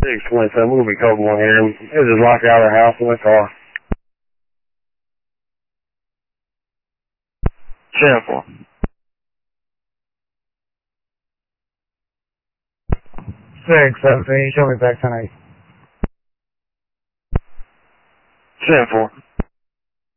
627, we'll be code 1 here. This is locked out of the house in the car. 10-4. 617, show me back tonight. 10-4.